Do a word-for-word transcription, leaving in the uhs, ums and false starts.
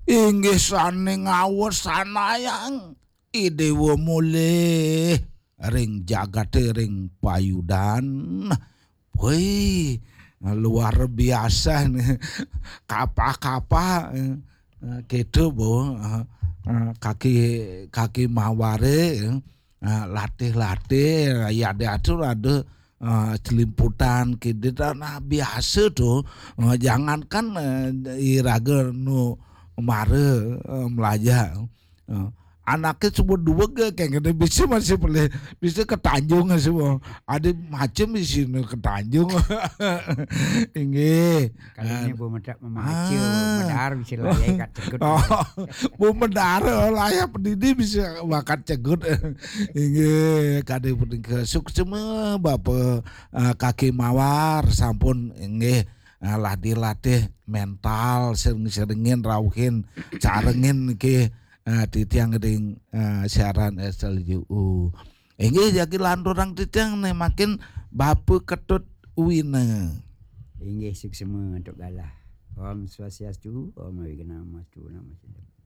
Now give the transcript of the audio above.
Inggih sane ngawes sanayang idewa mulih ring jagate ring payudan. Wih, luar biasa nih. Kapah-kapah gitu Bu. Kaki kaki maware latih-latih ya diatur ada uh, celimputan kita nah biasa tuh uh, jangankan uh, iraga nu mare uh, melaja uh, anaknya cuma dua ke kayak gitu bisa masih boleh bisa ke Tanjung semua ada macam di sini ke Tanjung ini kali ini Bu Medak memacu medar bisa lah ya kat cegut oh Bu Medar layak pendidi bisa makan cegut ini kade penting ke suksema bapak uh, kaki mawar sampun ini uh, latih-latih mental sering-seringin rauhin carengin ke Uh, di tiang geding uh, siaran S L U. Ini jadi landurang di tiang nih makin bapu ketut wina. Ini suksema untuk galah. Om Swastiastu, Om Wignama Tuhan Nama